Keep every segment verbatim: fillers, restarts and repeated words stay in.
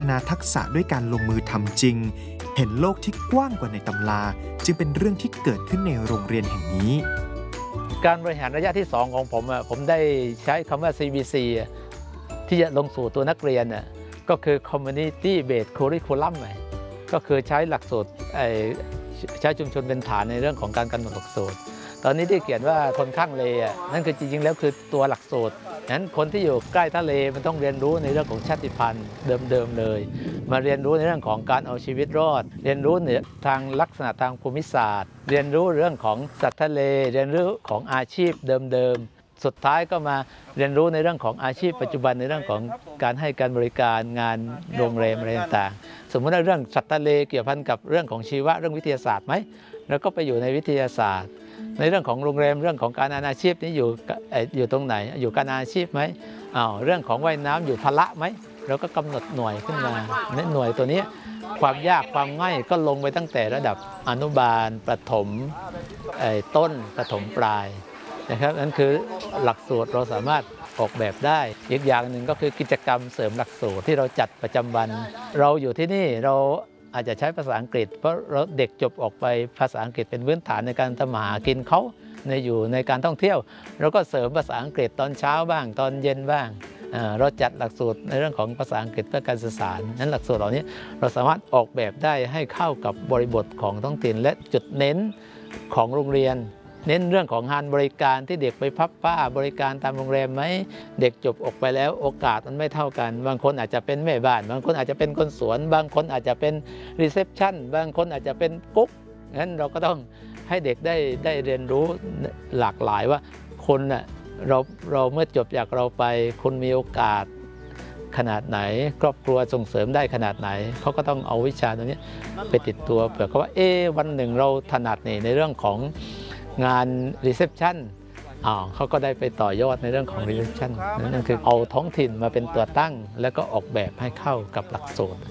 พัฒนาทักษะด้วยการลงมือทำจริงเห็นโลกที่กว้างกว่าในตำราจึงเป็นเรื่องที่เกิดขึ้นในโรงเรียนแห่งนี้การบริหารระยะที่สองของผมผมได้ใช้คำว่า ซี บี ซี ที่จะลงสู่ตัวนักเรียนก็คือ Community Based Curriculum ก็คือใช้หลักสูตรใช้ชุมชนเป็นฐานในเรื่องของการกำหนดหลักสูตรตอนนี้ที่เขียนว่าคนข้างเลนั่นคือจริงๆแล้วคือตัวหลักสูตรนั้นคนที่อยู่ใกล้ทะเลมันต้องเรียนรู้ในเรื่องของชาติพันธุ์เดิมๆเลยมาเรียนรู้ในเรื่องของการเอาชีวิตรอดเรียนรู้ในทางลักษณะทางภูมิศาสตร์เรียนรู้เรื่องของสัตว์ทะเลเรียนรู้ของอาชีพเดิมๆสุดท้ายก็มาเรียนรู้ในเรื่องของอาชีพปัจจุบันในเรื่องของการให้การบริการงานโรงแรมอะไรต่างๆสมมติว่าเรื่องสัตว์ทะเลเกี่ยวพันกับเรื่องของชีวะเรื่องวิทยาศาสตร์ไหมแล้วก็ไปอยู่ในวิทยาศาสตร์ในเรื่องของโรงแรมเรื่องของการอาชีพนี้อยู่อยู่ตรงไหนอยู่การอาชีพไหมอ้าวเรื่องของว่ายน้ำอยู่พละไหมเราก็กำหนดหน่วยขึ้นมาหน่วยตัวนี้ความยากความง่ายก็ลงไปตั้งแต่ระดับอนุบาลประถมต้นประถมปลายนะครับนั่นคือหลักสูตรเราสามารถออกแบบได้อีกอย่างหนึ่งก็คือกิจกรรมเสริมหลักสูตรที่เราจัดประจำวันเราอยู่ที่นี่เราอาจจะใช้ภาษาอังกฤษเพราะเราเด็กจบออกไปภาษาอังกฤษเป็นพื้นฐานในการทำมาหากินเขาในอยู่ในการท่องเที่ยวเราก็เสริมภาษาอังกฤษตอนเช้าบ้างตอนเย็นบ้างเราจัดหลักสูตรในเรื่องของภาษาอังกฤษเพื่อการสื่อสารนั้นหลักสูตรเหล่านี้เราสามารถออกแบบได้ให้เข้ากับบริบทของท้องถิ่นและจุดเน้นของโรงเรียนเน้นเรื่องของงานบริการที่เด็กไปพับผ้าบริการตามโรงแรมไหมเด็กจบออกไปแล้วโอกาสมันไม่เท่ากันบางคนอาจจะเป็นแม่บ้านบางคนอาจจะเป็นคนสวนบางคนอาจจะเป็นรีเซพชันบางคนอาจจะเป็นกุ๊กงั้นเราก็ต้องให้เด็กได้ได้เรียนรู้หลากหลายว่าคนน่ะเราเราเมื่อจบจากเราไปคนมีโอกาสขนาดไหนครอบครัวส่งเสริมได้ขนาดไหนเขาก็ต้องเอาวิชาตรงนี้ไปติดตัวเผื่อเขาว่าเอ๊วันหนึ่งเราถนัดนี่ในเรื่องของงานรีเซพชันอ้าวเขาก็ได้ไปต่อยอดในเรื่องของรีเซพชันนั่นคือเอาท้องถิ่นมาเป็นตัวตั้งแล้วก็ออกแบบให้เข้ากับหลักสูตร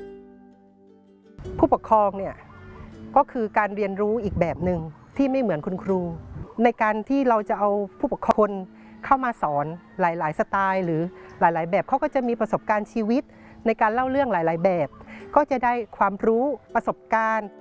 ผู้ปกครองเนี่ยก็คือการเรียนรู้อีกแบบหนึ่งที่ไม่เหมือนคุณครูในการที่เราจะเอาผู้ปกครองเข้ามาสอนหลายๆสไตล์หรือหลายๆแบบเขาก็จะมีประสบการณ์ชีวิตในการเล่าเรื่องหลายๆแบบก็จะได้ความรู้ประสบการณ์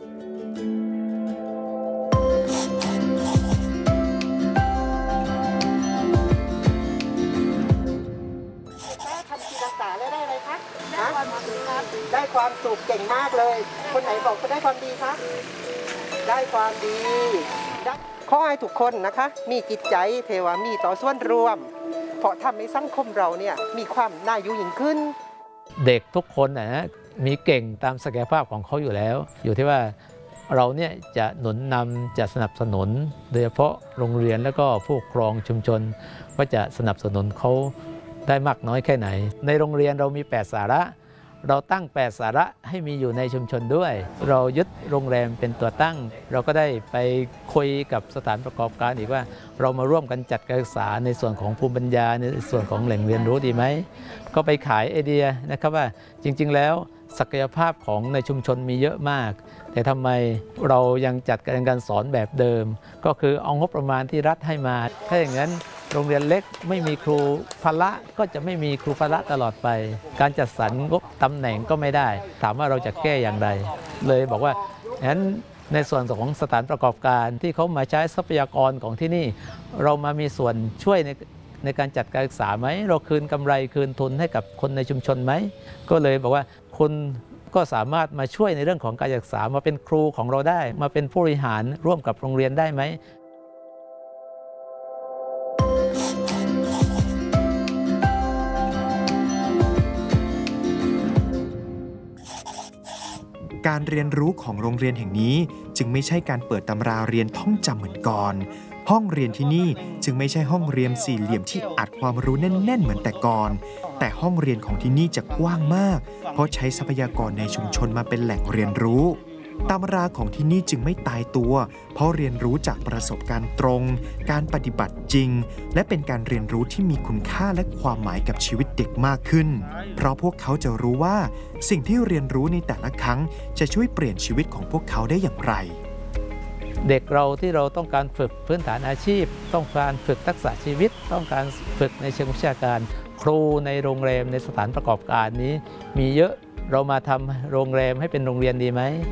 ทำจิตอาสาแล้วได้อะไรคะได้ความสุขครับได้ความสุขเก่งมากเลยคนไหนบอกก็ได้ความดีครับได้ความดีขอให้ทุกคนนะคะมีจิตใจเทวามีต่อส่วนรวมเพราะทำให้สังคมเราเนี่ยมีความน่าอยู่ยิ่งขึ้นเด็กทุกคนนะมีเก่งตามศักยภาพของเขาอยู่แล้วอยู่ที่ว่าเราเนี่ยจะหนุนนำจะสนับสนุนโดยเฉพาะโรงเรียนแล้วก็ผู้ปกครองชุมชนว่าจะสนับสนุนเขาได้มากน้อยแค่ไหนในโรงเรียนเรามีแปดสาระเราตั้งแปดสาระให้มีอยู่ในชุมชนด้วยเรายึดโรงแรมเป็นตัวตั้งเราก็ได้ไปคุยกับสถานประกอบการอีกว่าเรามาร่วมกันจัดการศึกษาในส่วนของภูมิปัญญาในส่วนของแหล่งเรียนรู้ดีไหมก็ไปขายไอเดียนะครับว่าจริงๆแล้วศักยภาพของในชุมชนมีเยอะมากแต่ทำไมเรายังจัดการการสอนแบบเดิมก็คือเอางบประมาณที่รัฐให้มาถ้าอย่างนั้นโรงเรียนเล็กไม่มีครูพละก็จะไม่มีครูพละตลอดไปการจัดสรรงบตำแหน่งก็ไม่ได้ถามว่าเราจะแก้อย่างไรเลยบอกว่างั้นในส่วนของสถานประกอบการที่เขามาใช้ทรัพยากรของที่นี่เรามามีส่วนช่วยในในการจัดการศึกษาไหมเราคืนกำไรคืนทุนให้กับคนในชุมชนไหมก็เลยบอกว่าคุณก็สามารถมาช่วยในเรื่องของการศึกษามาเป็นครูของเราได้มาเป็นผู้บริหารร่วมกับโรงเรียนได้ไหมการเรียนรู้ของโรงเรียนแห่งนี้จึงไม่ใช่การเปิดตำราเรียนท่องจำเหมือนก่อนห้องเรียนที่นี่จึงไม่ใช่ห้องเรียนสี่เหลี่ยมที่อัดความรู้แน่นๆเหมือนแต่ก่อนแต่ห้องเรียนของที่นี่จะกว้างมากเพราะใช้ทรัพยากรในชุมชนมาเป็นแหล่งเรียนรู้ตำราของที่นี่จึงไม่ตายตัวเพราะเรียนรู้จากประสบการณ์ตรงการปฏิบัติจริงและเป็นการเรียนรู้ที่มีคุณค่าและความหมายกับชีวิตเด็กมากขึ้นเพราะพวกเขาจะรู้ว่าสิ่งที่เรียนรู้ในแต่ละครั้งจะช่วยเปลี่ยนชีวิตของพวกเขาได้อย่างไรเด็กเราที่เราต้องการฝึกพื้นฐานอาชีพต้องการฝึกทักษะชีวิตต้องการฝึกในเชิงวิชาการครูในโรงแรมในสถานประกอบการนี้มีเยอะเรามาทำโรงแรมให้เป็นโรงเรียนดีไหม